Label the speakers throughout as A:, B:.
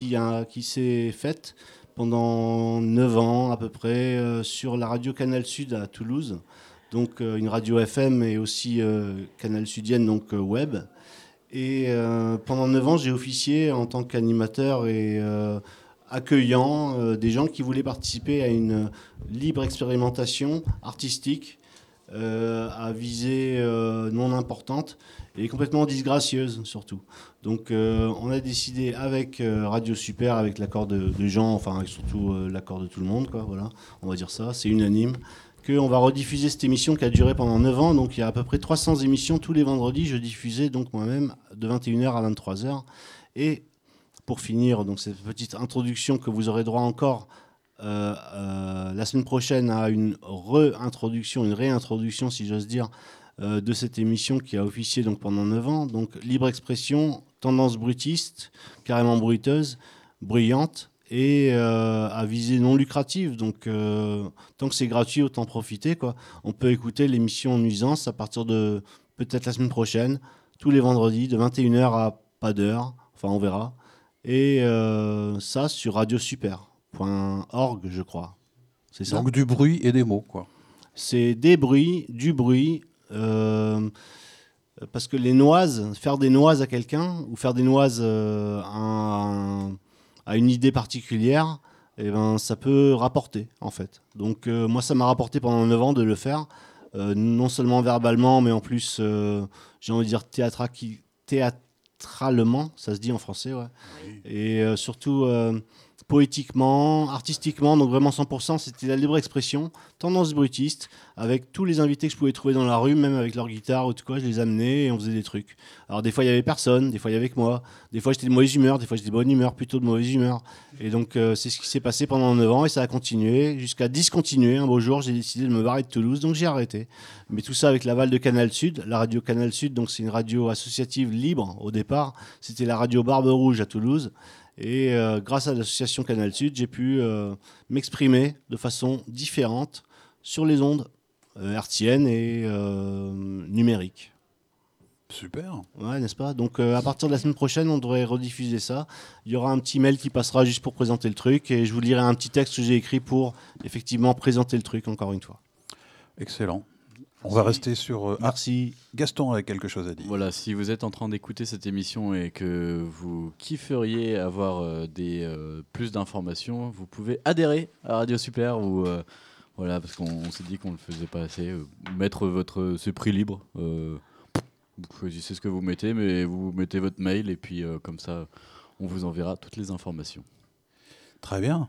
A: qui s'est faite pendant 9 ans à peu près sur la radio Canal Sud à Toulouse. Donc une radio FM et aussi Canal Sudienne, donc web. Et pendant 9 ans, j'ai officié en tant qu'animateur et accueillant des gens qui voulaient participer à une libre expérimentation artistique à visée non importante et complètement disgracieuse surtout. Donc on a décidé avec Radio Super, avec l'accord de Jean, enfin avec surtout l'accord de tout le monde, quoi, voilà, on va dire ça, c'est unanime, qu'on va rediffuser cette émission qui a duré pendant 9 ans. Donc il y a à peu près 300 émissions tous les vendredis. Je diffusais donc moi-même de 21h à 23h. Et pour finir donc cette petite introduction que vous aurez droit encore la semaine prochaine à une réintroduction si j'ose dire, de cette émission qui a officié donc pendant 9 ans. Donc libre expression, tendance brutiste, carrément bruiteuse, bruyante et à visée non lucrative. Donc tant que c'est gratuit, autant profiter, quoi. On peut écouter l'émission Nuisance à partir de peut-être la semaine prochaine, tous les vendredis, de 21h à pas d'heure, enfin on verra. Et ça sur radiosuper.org, je crois. C'est ça ?
B: Donc du bruit et des mots, quoi.
A: C'est des bruits, du bruit. Parce que les noises, faire des noises à quelqu'un ou faire des noises à une idée particulière, eh ben, ça peut rapporter en fait. Donc moi ça m'a rapporté pendant 9 ans de le faire, non seulement verbalement mais en plus j'ai envie de dire théâtralement, ça se dit en français, ouais. Oui. Et surtout poétiquement, artistiquement, donc vraiment 100%, c'était la libre expression, tendance brutiste, avec tous les invités que je pouvais trouver dans la rue, même avec leur guitare ou tout quoi, je les amenais et on faisait des trucs. Alors des fois il y avait personne, des fois il y avait que moi, des fois j'étais de mauvaise humeur, des fois j'étais de bonne humeur, plutôt de mauvaise humeur. Et donc c'est ce qui s'est passé pendant 9 ans et ça a continué, jusqu'à discontinuer. Un beau jour j'ai décidé de me barrer de Toulouse, donc j'ai arrêté. Mais tout ça avec l'aval de Canal Sud, la radio Canal Sud, donc c'est une radio associative libre au départ, c'était la radio Barbe Rouge à Toulouse. Et grâce à l'association Canal Sud, j'ai pu m'exprimer de façon différente sur les ondes hertziennes et numériques.
B: Super.
A: Ouais, n'est-ce pas ? Donc à partir de la semaine prochaine, on devrait rediffuser ça. Il y aura un petit mail qui passera juste pour présenter le truc et je vous lirai un petit texte que j'ai écrit pour effectivement présenter le truc encore une fois.
B: Excellent. On va rester sur...
A: Merci.
B: Gaston a quelque chose à dire.
C: Voilà, si vous êtes en train d'écouter cette émission et que vous kifferiez avoir plus d'informations, vous pouvez adhérer à Radio Super ou voilà, parce qu'on s'est dit qu'on ne le faisait pas assez. Mettre ce prix libre. Vous choisissez ce que vous mettez, mais vous mettez votre mail et puis comme ça, on vous enverra toutes les informations.
B: Très bien.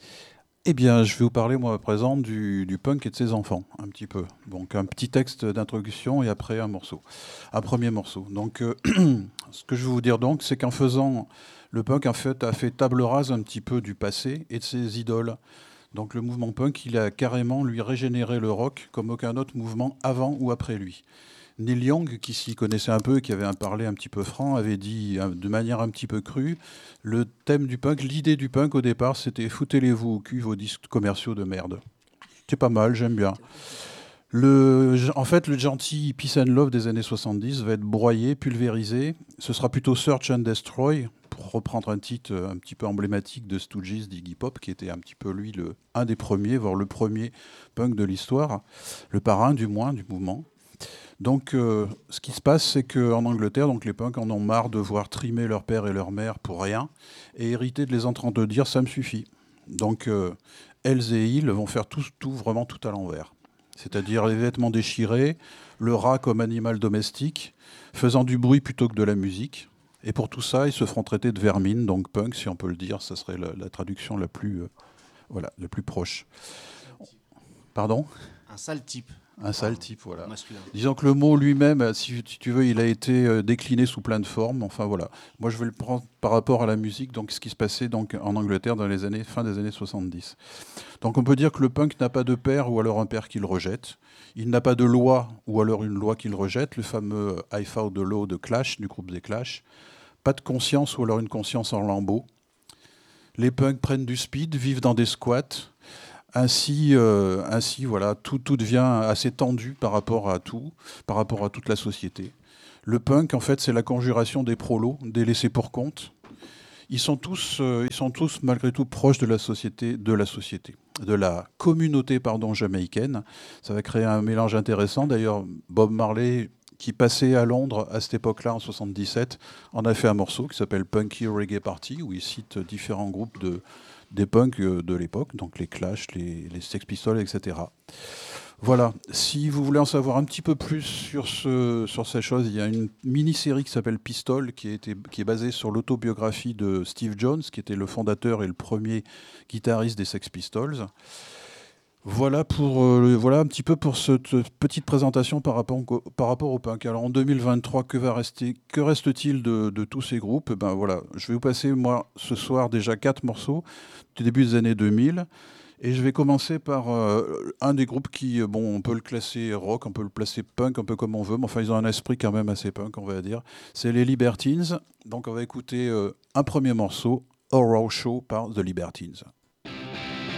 B: Eh bien, je vais vous parler, moi, à présent, du punk et de ses enfants, un petit peu. Donc, un petit texte d'introduction et après un premier morceau. Donc, ce que je vais vous dire, donc, c'est qu'en faisant... Le punk, en fait, a fait table rase un petit peu du passé et de ses idoles. Donc, le mouvement punk, il a carrément, lui, régénéré le rock comme aucun autre mouvement avant ou après lui. Neil Young, qui s'y connaissait un peu et qui avait parlé un petit peu franc, avait dit de manière un petit peu crue, le thème du punk, l'idée du punk au départ, c'était « foutez-les-vous au cul, vos disques commerciaux de merde ». C'est pas mal, j'aime bien. En fait, le gentil Peace and Love des années 70 va être broyé, pulvérisé. Ce sera plutôt Search and Destroy, pour reprendre un titre un petit peu emblématique de Stooges, d'Iggy Pop, qui était un petit peu, lui, un des premiers, voire le premier punk de l'histoire, le parrain, du moins, du mouvement. Donc, ce qui se passe, c'est qu'en Angleterre, donc, les punks en ont marre de voir trimer leur père et leur mère pour rien et hériter de les entendre dire « ça me suffit ». Donc, elles et ils vont faire vraiment tout à l'envers. C'est-à-dire les vêtements déchirés, le rat comme animal domestique, faisant du bruit plutôt que de la musique. Et pour tout ça, ils se feront traiter de vermine, donc punk, si on peut le dire, ça serait la traduction la plus proche. Pardon ?
A: Un sale type.
B: Un sale type, voilà.
A: Masculin.
B: Disons que le mot lui-même, si tu veux, il a été décliné sous plein de formes. Enfin voilà. Moi, je vais le prendre par rapport à la musique, donc ce qui se passait donc en Angleterre dans fin des années 70. Donc on peut dire que le punk n'a pas de père ou alors un père qu'il rejette. Il n'a pas de loi ou alors une loi qu'il rejette. Le fameux I Fought the Law de Clash, du groupe des Clash. Pas de conscience ou alors une conscience en lambeaux. Les punks prennent du speed, vivent dans des squats. Ainsi, voilà, tout devient assez tendu par rapport à toute la société. Le punk, en fait, c'est la conjuration des prolos, des laissés pour compte. ils sont tous malgré tout proches de la communauté jamaïcaine. Ça va créer un mélange intéressant. D'ailleurs, Bob Marley, qui passait à Londres à cette époque-là, en 77, en a fait un morceau qui s'appelle Punky Reggae Party, où il cite différents groupes des punks de l'époque, donc les Clash, les Sex Pistols, etc. Voilà, si vous voulez en savoir un petit peu plus sur ces choses, il y a une mini-série qui s'appelle Pistol, qui est basée sur l'autobiographie de Steve Jones, qui était le fondateur et le premier guitariste des Sex Pistols. Voilà voilà un petit peu pour cette petite présentation par rapport au punk. Alors en 2023, que reste-t-il de tous ces groupes? Ben voilà, je vais vous passer moi ce soir déjà 4 morceaux du début des années 2000. Et je vais commencer par un des groupes qui, on peut le classer rock, on peut le placer punk, un peu comme on veut, mais enfin ils ont un esprit quand même assez punk, on va dire. C'est les Libertines. Donc on va écouter un premier morceau, Horror Show par The Libertines.